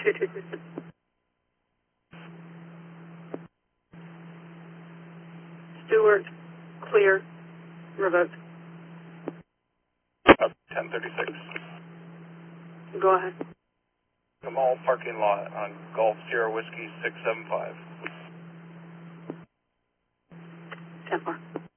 2226. Stewart, clear, revoked. 1036. Go ahead. The mall parking lot on Golf Sierra Whiskey 675. 10-4.